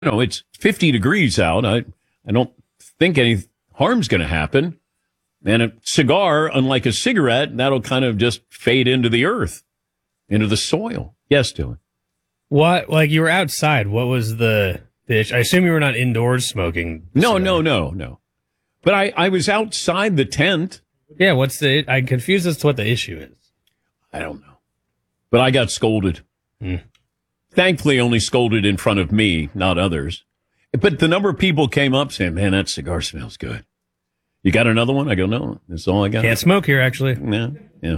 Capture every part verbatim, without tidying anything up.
know, it's fifty degrees out. I, I don't think any harm's going to happen. And a cigar, unlike a cigarette, that'll kind of just fade into the earth, into the soil. Yes, Dylan. What, like you were outside. What was the, the issue? I assume you were not indoors smoking. No, cigar. no, no, no. But I, I was outside the tent. Yeah, what's the, I'm confused as to what the issue is. I don't know. But I got scolded. Mm. Thankfully, only scolded in front of me, not others. But the number of people came up saying, man, that cigar smells good. You got another one? I go, no, that's all I got. Can't smoke here, actually. Yeah, yeah.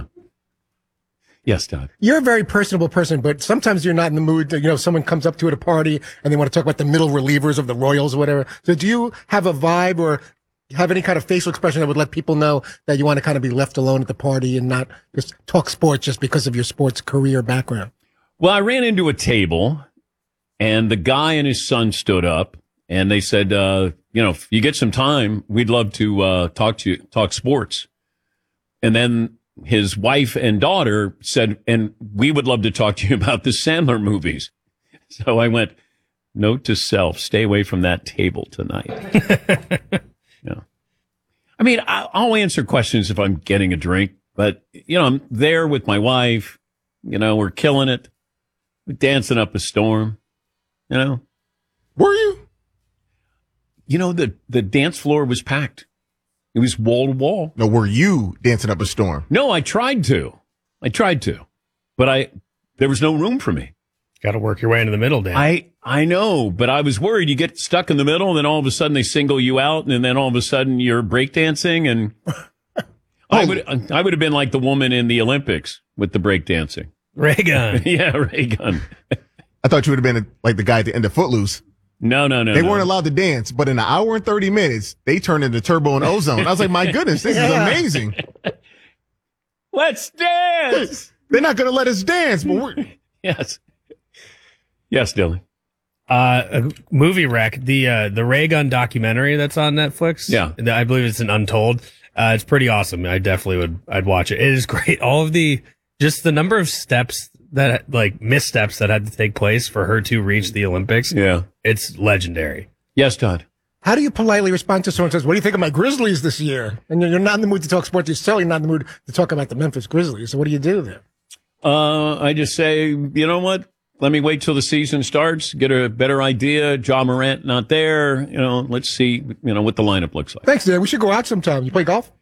Yes, Todd. You're a very personable person, but sometimes you're not in the mood. To, you know, someone comes up to at a party and they want to talk about the middle relievers of the Royals or whatever. So do you have a vibe or have any kind of facial expression that would let people know that you want to kind of be left alone at the party and not just talk sports just because of your sports career background? Well, I ran into a table and the guy and his son stood up and they said, uh, you know, if you get some time, we'd love to uh, talk to you, talk sports. And then his wife and daughter said, and we would love to talk to you about the Sandler movies. So I went, note to self, stay away from that table tonight. Yeah. I mean, I'll answer questions if I'm getting a drink, but, you know, I'm there with my wife. You know, we're killing it. We're dancing up a storm, you know. Were you? You know, the, the dance floor was packed. It was wall to wall. No, were you dancing up a storm? No, I tried to. I tried to. But I there was no room for me. Got to work your way into the middle, Dan. I, I know, but I was worried you get stuck in the middle and then all of a sudden they single you out and then all of a sudden you're breakdancing and oh. I would I would have been like the woman in the Olympics with the breakdancing. Ray gun. Yeah, Ray gun. I thought you would have been like the guy at the end of Footloose. No, no, no. They no. weren't allowed to dance, but in an hour and thirty minutes, they turned into Turbo and Ozone. I was like, my goodness, this Yeah. is amazing. Let's dance. They're not going to let us dance, but we're... Yes. Yes, Dylan. Uh, a movie wreck. The, uh, the Ray gun documentary that's on Netflix. Yeah. I believe it's an Untold. Uh, it's pretty awesome. I definitely would, I'd watch it. It is great. All of the, just the number of steps that, like, missteps that had to take place for her to reach the Olympics. Yeah. It's legendary. Yes, Todd. How do you politely respond to someone who says, what do you think of my Grizzlies this year? And you're not in the mood to talk sports. You're certainly not in the mood to talk about the Memphis Grizzlies. So what do you do there? Uh, I just say, you know what? Let me wait till the season starts, get a better idea. Ja Morant not there. You know, let's see, you know, what the lineup looks like. Thanks, Dan. We should go out sometime. You play golf?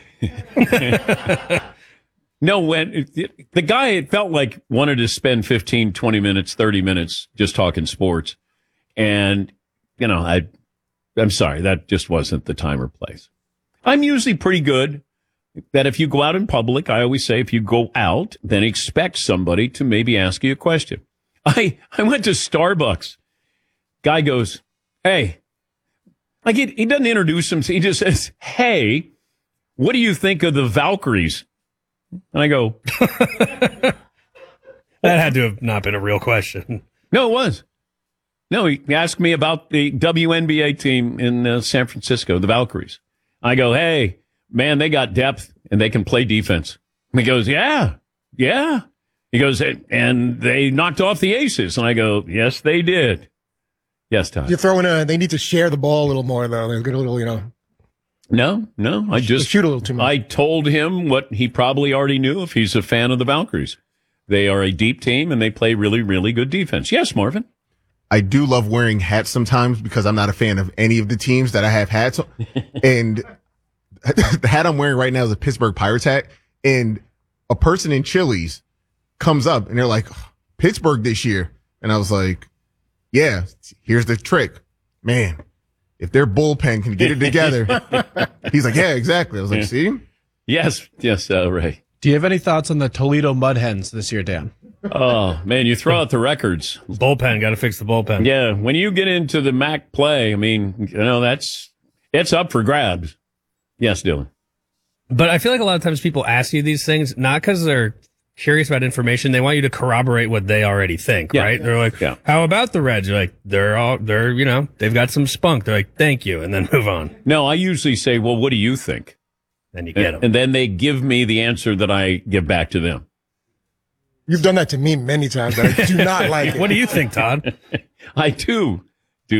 No, when the guy, it felt like wanted to spend fifteen, twenty minutes, thirty minutes just talking sports. And, you know, I, I'm sorry, that just wasn't the time or place. I'm usually pretty good that if you go out in public, I always say if you go out, then expect somebody to maybe ask you a question. I, I went to Starbucks. Guy goes, hey, like he, he doesn't introduce himself. He just says, hey, what do you think of the Valkyries? And I go, that had to have not been a real question. No, it was. No, he asked me about the W N B A team in uh, San Francisco, the Valkyries. I go, hey, man, they got depth and they can play defense. And he goes, yeah, yeah. He goes, and they knocked off the Aces. And I go, yes, they did. Yes, Todd. You're throwing a, they need to share the ball a little more, though. They're get a little, you know. No, no. I just shoot a little too much. I told him what he probably already knew if he's a fan of the Valkyries. They are a deep team and they play really, really good defense. Yes, Marvin. I do love wearing hats sometimes because I'm not a fan of any of the teams that I have hats on. And the hat I'm wearing right now is a Pittsburgh Pirates hat. And a person in Chili's comes up and they're like, Pittsburgh this year. And I was like, yeah, here's the trick. Man, if their bullpen can get it together. He's like, yeah, exactly. I was like, see? Yes, yes, uh, Ray. Do you have any thoughts on the Toledo Mud Hens this year, Dan? Oh, man, you throw out the records. Bullpen, got to fix the bullpen. Yeah, when you get into the M A C play, I mean, you know, that's, it's up for grabs. Yes, Dylan. But I feel like a lot of times people ask you these things, not because they're curious about information. They want you to corroborate what they already think, Yeah. right? They're like, Yeah. how about the Reds? You're like, they're all, they're, you know, they've got some spunk. They're like, thank you. And then move on. No, I usually say, well, what do you think? Then you get And, them. and then they give me the answer that I give back to them. You've done that to me many times. That I do not like it. What do you think, Todd? I do.